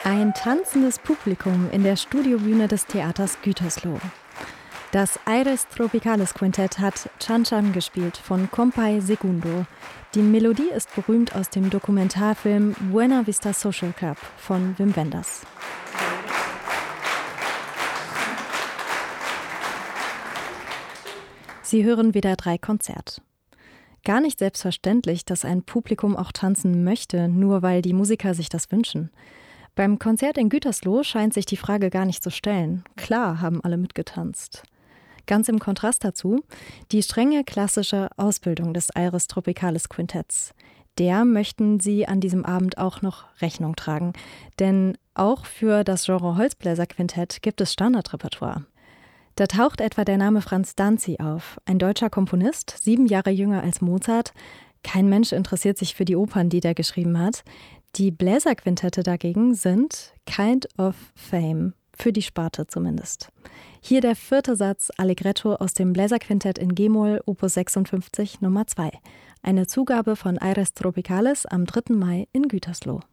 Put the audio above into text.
Ein tanzendes Publikum in der Studiobühne des Theaters Gütersloh. Das Aires Tropicales Quintett hat Chan Chan gespielt von Compay Segundo. Die Melodie ist berühmt aus dem Dokumentarfilm Buena Vista Social Club von Wim Wenders. Sie hören WDR 3 Konzert. Gar nicht selbstverständlich, dass ein Publikum auch tanzen möchte, nur weil die Musiker sich das wünschen. Beim Konzert in Gütersloh scheint sich die Frage gar nicht zu stellen. Klar haben alle mitgetanzt. Ganz im Kontrast dazu die strenge klassische Ausbildung des Aires Tropicales Quintetts. Der möchten sie an diesem Abend auch noch Rechnung tragen. Denn auch für das Genre Holzbläserquintett gibt es Standardrepertoire. Da taucht etwa der Name Franz Danzi auf, ein deutscher Komponist, 7 Jahre jünger als Mozart. Kein Mensch interessiert sich für die Opern, die der geschrieben hat. Die Bläserquintette dagegen sind Kind of Fame, für die Sparte zumindest. Hier der 4. Satz Allegretto aus dem Bläserquintett in G-Moll, Opus 56, Nummer 2. Eine Zugabe von Aires Tropicales am 3. Mai in Gütersloh.